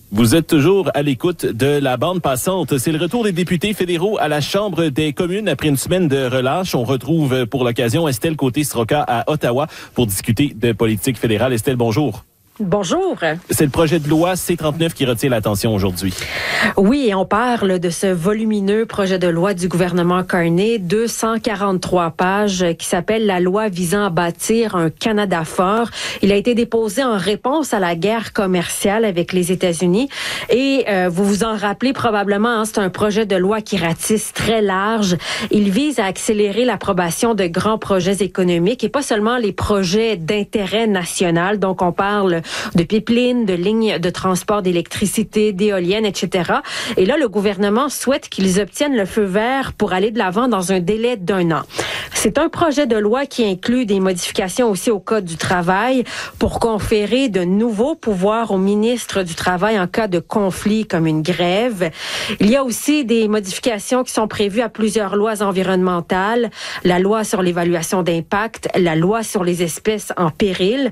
Vous êtes toujours à l'écoute de la bande passante. C'est le retour des députés fédéraux à la Chambre des communes après une semaine de relâche. On retrouve pour l'occasion Estelle Côté-Sroka à Ottawa pour discuter de politique fédérale. Estelle, bonjour. Bonjour. C'est le projet de loi C-39 qui retient l'attention aujourd'hui. Oui, et on parle de ce volumineux projet de loi du gouvernement Carney, 243 pages, qui s'appelle la loi visant à bâtir un Canada fort. Il a été déposé en réponse à la guerre commerciale avec les États-Unis. Et vous vous en rappelez probablement, c'est un projet de loi qui ratisse très large. Il vise à accélérer l'approbation de grands projets économiques et pas seulement les projets d'intérêt national. Donc, on parle de pipelines, de lignes de transport d'électricité, d'éoliennes, etc. Et là, le gouvernement souhaite qu'ils obtiennent le feu vert pour aller de l'avant dans un délai d'1 an. C'est un projet de loi qui inclut des modifications aussi au Code du travail pour conférer de nouveaux pouvoirs au ministre du Travail en cas de conflit comme une grève. Il y a aussi des modifications qui sont prévues à plusieurs lois environnementales, la loi sur l'évaluation d'impact, la loi sur les espèces en péril.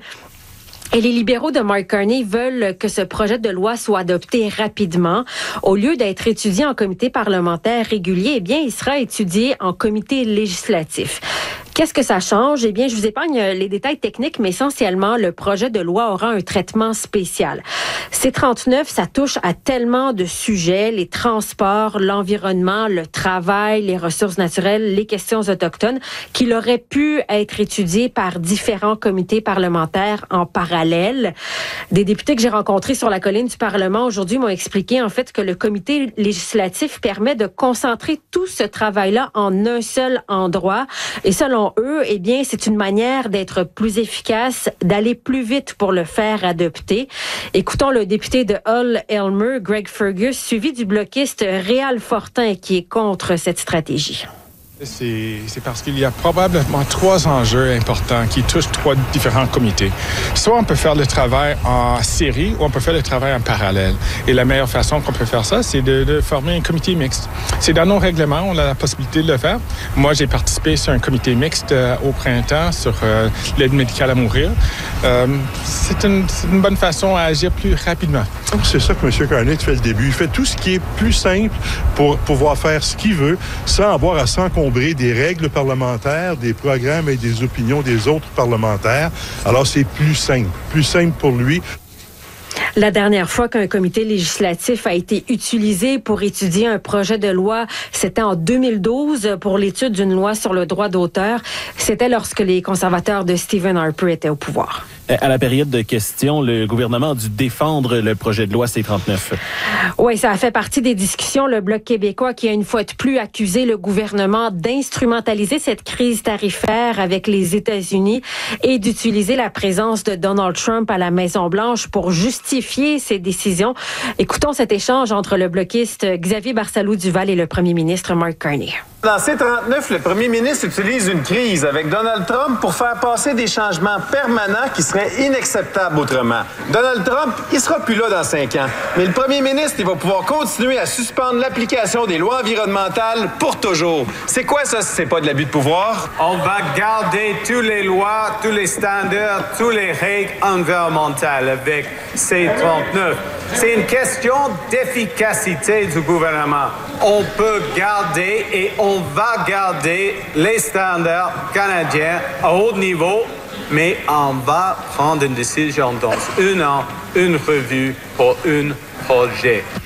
Et les libéraux de Mark Carney veulent que ce projet de loi soit adopté rapidement. Au lieu d'être étudié en comité parlementaire régulier, eh bien, il sera étudié en comité législatif. Qu'est-ce que ça change? Eh bien, je vous épargne les détails techniques, mais essentiellement, le projet de loi aura un traitement spécial. C-39, ça touche à tellement de sujets, les transports, l'environnement, le travail, les ressources naturelles, les questions autochtones, qu'il aurait pu être étudié par différents comités parlementaires en parallèle. Des députés que j'ai rencontrés sur la colline du Parlement aujourd'hui m'ont expliqué, en fait, que le comité législatif permet de concentrer tout ce travail-là en un seul endroit. Et selon eux, eh bien, c'est une manière d'être plus efficace, d'aller plus vite pour le faire adopter. Écoutons le député de Hull-Elmer, Greg Fergus, suivi du bloquiste Réal Fortin, qui est contre cette stratégie. C'est parce qu'il y a probablement 3 enjeux importants qui touchent 3 différents comités. Soit on peut faire le travail en série ou on peut faire le travail en parallèle. Et la meilleure façon qu'on peut faire ça, c'est de former un comité mixte. C'est dans nos règlements, on a la possibilité de le faire. Moi, j'ai participé sur un comité mixte au printemps sur l'aide médicale à mourir. C'est une bonne façon à agir plus rapidement. C'est ça que M. Carney fait le début. Il fait tout ce qui est plus simple pour pouvoir faire ce qu'il veut sans avoir à s'encombrer des règles parlementaires, des programmes et des opinions des autres parlementaires. Alors, c'est plus simple pour lui. La dernière fois qu'un comité législatif a été utilisé pour étudier un projet de loi, c'était en 2012 pour l'étude d'une loi sur le droit d'auteur. C'était lorsque les conservateurs de Stephen Harper étaient au pouvoir. À la période de questions, le gouvernement a dû défendre le projet de loi C-39. Oui, ça a fait partie des discussions. Le Bloc québécois qui a une fois de plus accusé le gouvernement d'instrumentaliser cette crise tarifaire avec les États-Unis et d'utiliser la présence de Donald Trump à la Maison-Blanche pour justifier ses décisions. Écoutons cet échange entre le bloquiste Xavier Barsalou-Duval et le premier ministre Mark Carney. Dans C-39, le premier ministre utilise une crise avec Donald Trump pour faire passer des changements permanents qui seraient inacceptables autrement. Donald Trump, il sera plus là dans 5 ans. Mais le premier ministre, il va pouvoir continuer à suspendre l'application des lois environnementales pour toujours. C'est quoi ça si c'est pas de l'abus de pouvoir? On va garder toutes les lois, tous les standards, toutes les règles environnementales avec C-39. C'est une question d'efficacité du gouvernement. On peut garder et on va garder les standards canadiens à haut niveau, mais on va prendre une décision dans 1 an, une revue pour un projet.